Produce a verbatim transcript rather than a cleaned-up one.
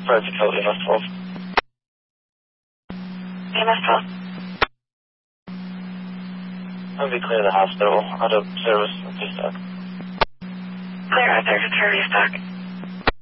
Private Code, E M S twelve. E M S twelve. I'll be clear of the hospital. Out of service. Please talk. Clear out there for restock.